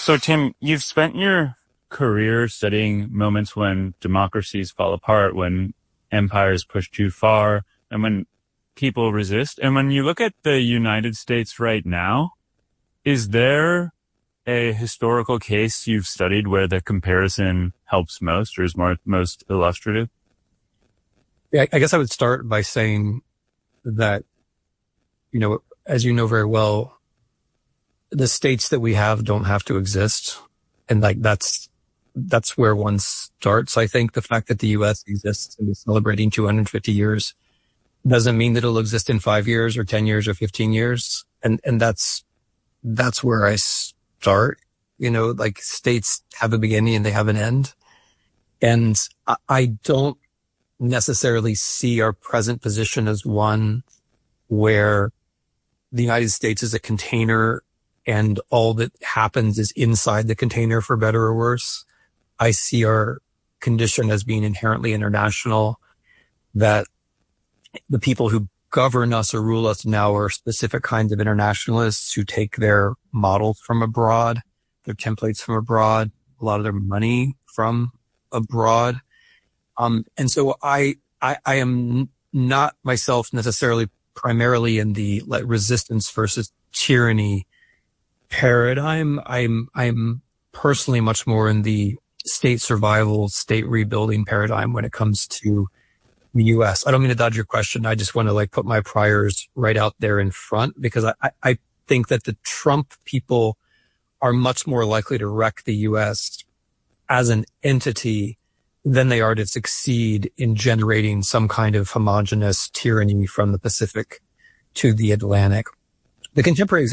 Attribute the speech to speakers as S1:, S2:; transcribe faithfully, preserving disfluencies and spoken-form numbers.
S1: So, Tim, you've spent your career studying moments when democracies fall apart, when empires push too far, and when people resist. And when you look at the United States right now, is there a historical case you've studied where the comparison helps most or is more, most illustrative?
S2: Yeah, I guess I would start by saying that, you know, as you know very well, the states that we have don't have to exist. And like, that's, that's where one starts. I think the fact that the U S exists and is celebrating two hundred fifty years doesn't mean that it'll exist in five years or ten years or fifteen years. And, and that's, that's where I start. You know, like states have a beginning and they have an end. And I, I don't necessarily see our present position as one where the United States is a container and all that happens is inside the container, for better or worse. I see our condition as being inherently international, that the people who govern us or rule us now are specific kinds of internationalists who take their models from abroad, their templates from abroad, a lot of their money from abroad. Um, and so I, I, I am not myself necessarily primarily in the like resistance versus tyranny paradigm. I'm, I'm personally much more in the state survival, state rebuilding paradigm when it comes to the U S. I don't mean to dodge your question. I just want to like put my priors right out there in front, because I, I think that the Trump people are much more likely to wreck the U S as an entity than they are to succeed in generating some kind of homogenous tyranny from the Pacific to the Atlantic. The contemporary example